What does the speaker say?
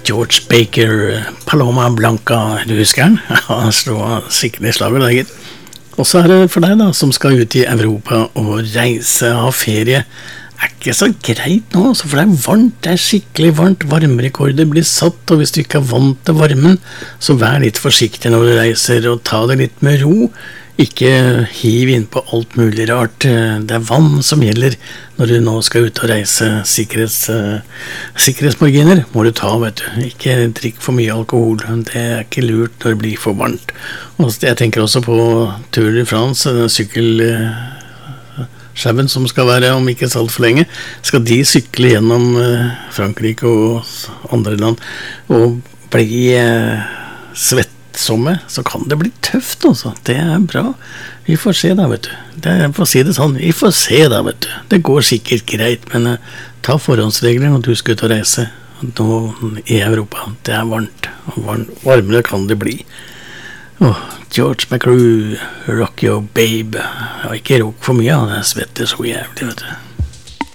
George Baker, Paloma Blanca, du husker den? Han slår sikkert I slaget, da, gitt. Og så det for deg da, som skal ut I Europa og reise og ha ferie. Ikke så greit nå, altså, for det varmt, det skikkelig varmt, varmerekorder blir satt, og hvis du ikke vant til varmen, så vær litt forsiktig når du reiser, og ta det litt med ro. Ikke hiv inn på alt mulig rart. Det vann som gjelder når du nå skal ut og reise. Sikkerhetsmarginer må du ta, vet du. Ikke drikk for mye alkohol. Det ikke lurt når det blir for varmt. Og jeg tenker også på Tour de France, sykkelsjauen som skal være om ikke så alt for lenge. Skal de sykle gjennom Frankrike og andre land og bli svett, så kan det bli tøft altså. Det bra. Vi får se da, vet du. Jeg får si det sånn. Vi får se da, vet du. Det går sikkert greit, men ta forhåndsregler når du skal ut og reise. Nå I Europa. Det varmt. Varmere kan det bli. George McGrew, Rock Your Babe. Jeg har ikke rock for mye, jeg svetter så jævlig, vet du.